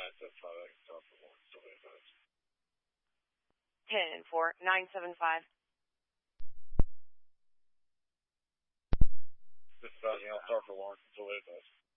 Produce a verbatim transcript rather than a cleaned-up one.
nine seven five, I can talk for Lawrence until they advise. ten four, nine seven five. Just advising, I'll talk for Lawrence until they advise.